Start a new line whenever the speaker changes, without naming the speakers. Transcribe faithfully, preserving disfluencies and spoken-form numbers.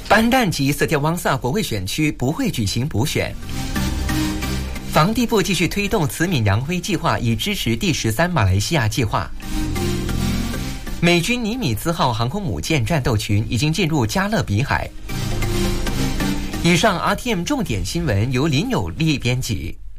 班旦及色调旺萨国会选区不会举行补选。防地部继续推动慈闽扬辉计划，以支持第十三马来西亚计划。美军尼米兹号航空母舰战斗群已经进入加勒比海。以上 R T M 重点新闻由林有利编辑。